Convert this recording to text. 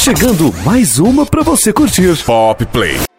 Chegando mais uma pra você curtir. Pop Play.